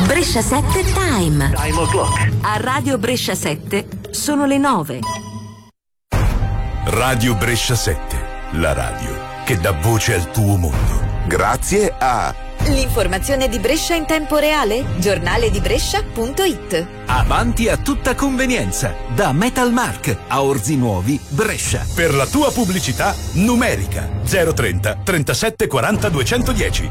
Brescia 7 Time. Time o'clock. A Radio Brescia 7 sono le 9. Radio Brescia 7, la radio che dà voce al tuo mondo. Grazie a l'informazione di Brescia in tempo reale? Giornale di Brescia.it. Avanti a tutta convenienza, da Metalmark a Orzi Nuovi, Brescia. Per la tua pubblicità numerica 030 37 40 210.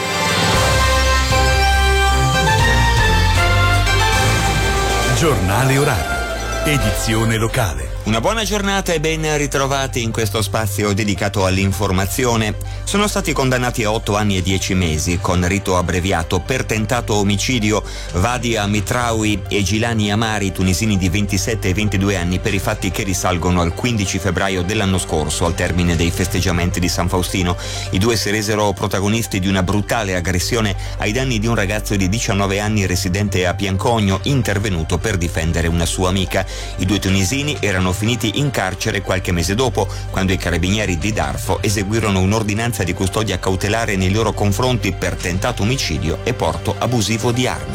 Giornale orario, edizione locale. Una buona giornata e ben ritrovati in questo spazio dedicato all'informazione. Sono stati condannati a 8 anni e 10 mesi con rito abbreviato per tentato omicidio Vadia Mitraoui e Gilani Amari, tunisini di 27 e 22 anni, per i fatti che risalgono al 15 febbraio dell'anno scorso, al termine dei festeggiamenti di San Faustino. I due si resero protagonisti di una brutale aggressione ai danni di un ragazzo di 19 anni residente a Piancogno, intervenuto per difendere una sua amica. I due tunisini erano finiti in carcere qualche mese dopo, quando i carabinieri di Darfo eseguirono un'ordinanza di custodia cautelare nei loro confronti per tentato omicidio e porto abusivo di armi.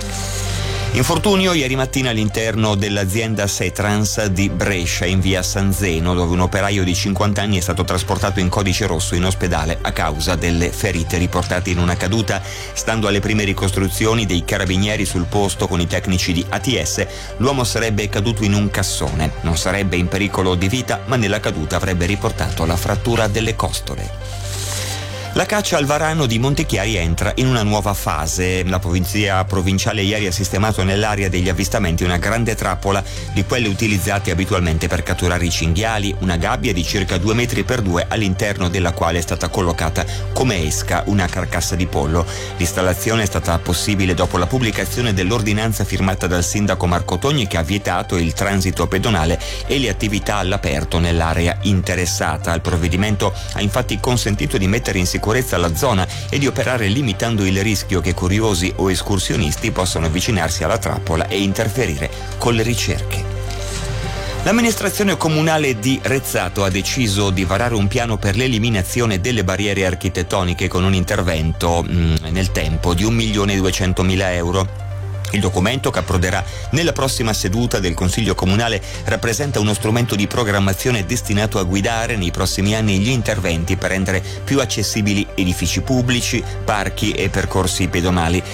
Infortunio ieri mattina all'interno dell'azienda Setrans di Brescia, in via San Zeno, dove un operaio di 50 anni è stato trasportato in codice rosso in ospedale a causa delle ferite riportate in una caduta. Stando alle prime ricostruzioni dei carabinieri sul posto con i tecnici di ATS, l'uomo sarebbe caduto in un cassone. Non sarebbe in pericolo di vita, ma nella caduta avrebbe riportato la frattura delle costole. La caccia al varano di Montechiari entra in una nuova fase. La polizia provinciale ieri ha sistemato nell'area degli avvistamenti una grande trappola di quelle utilizzate abitualmente per catturare i cinghiali, una gabbia di circa 2 metri per 2 all'interno della quale è stata collocata come esca una carcassa di pollo. L'installazione è stata possibile dopo la pubblicazione dell'ordinanza firmata dal sindaco Marco Togni, che ha vietato il transito pedonale e le attività all'aperto nell'area interessata. Il provvedimento ha infatti consentito di mettere in sicurezza la zona e di operare limitando il rischio che curiosi o escursionisti possano avvicinarsi alla trappola e interferire con le ricerche. L'amministrazione comunale di Rezzato ha deciso di varare un piano per l'eliminazione delle barriere architettoniche con un intervento nel tempo di 1.200.000 euro. Il documento, che approderà nella prossima seduta del Consiglio Comunale, rappresenta uno strumento di programmazione destinato a guidare nei prossimi anni gli interventi per rendere più accessibili edifici pubblici, parchi e percorsi pedonali.